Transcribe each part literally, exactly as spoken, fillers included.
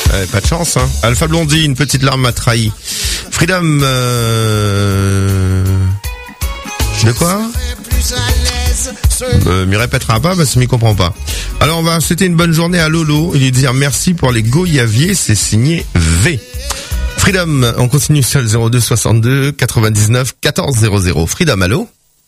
Ouais, pas de chance, hein. Alpha Blondie, une petite larme m'a trahi. Freedom, euh... de quoi? Euh, m'y répétera pas parce qu'il m'y comprend pas. Alors on va souhaiter une bonne journée à Lolo et lui dire merci pour les goyaviers, c'est signé V. Freedom, on continue sur le zéro deux soixante-deux quatre-vingt-dix-neuf quatorze zéro zéro. Freedom, allô?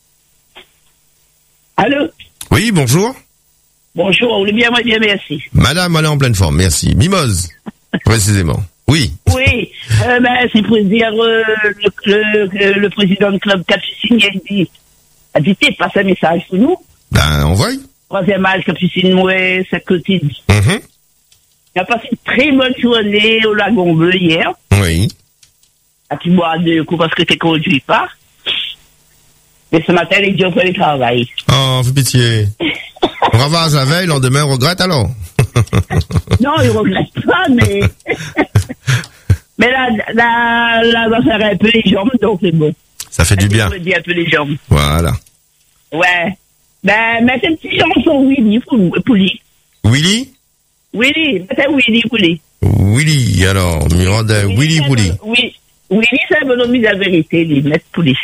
Allô? Oui, bonjour. Bonjour, vous bien, moi bien, merci. Madame, elle est en pleine forme, merci. Mimose, précisément. Oui. Oui, euh, ben, c'est pour dire, euh, le, le, le président du club Capucine, il a dit, a dit, t'es passe un message pour nous. Ben, on voit. Troisième âge, Capucine, ouais, c'est quotidien. Mm-hmm. Il a passé une très bonne journée au Lagon Bleu hier. Oui. À tu bois deux coups parce que tu conduis pas. Et ce matin, il dit, on fait le travail. Oh, fais pitié. On ravage la veille, le lendemain, on regrette alors. Non, il regrette pas, mais... mais là, là, là, on va faire un peu les jambes, donc c'est bon. Ça fait du bien. On dit un peu les jambes. Voilà. Ouais. Ben, mettez une petite chanson Willy Pouli. Willy? Willy, mettez Willy Pouli. Willy, alors, Miranda, Willy Pouli. Oui. Willy, c'est un bonhomme de la vérité, lui, mettre Pouli.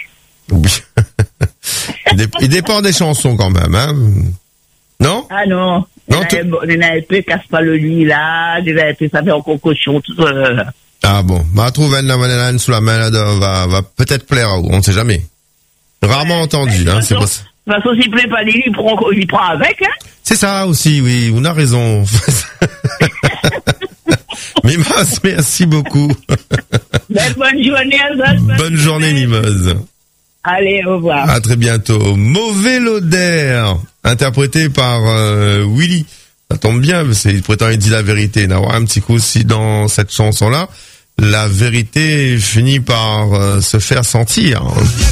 Il dépend des chansons quand même, hein. Non? Ah non. Non, tu... On a un peu, casse pas le lit, là. On a un peu, ça fait encore cochon, tout ça. Ah bon. Bah, trouver la banane sous la main, là, va, va peut-être plaire à vous, on ne sait jamais. Rarement entendu, hein, c'est pas ça. De toute façon, s'il plaît pas, il prend, il prend avec, hein. C'est ça aussi, oui, on a raison. Mimose, merci beaucoup. Ben, bonne journée, à vous. Bonne journée, Mimose. Allez, au revoir. À très bientôt. Mauvais l'odeur, interprété par euh, Willy. Ça tombe bien, parce qu'il prétend il dit la vérité. D'avoir un petit coup aussi dans cette chanson-là, la vérité finit par euh, se faire sentir.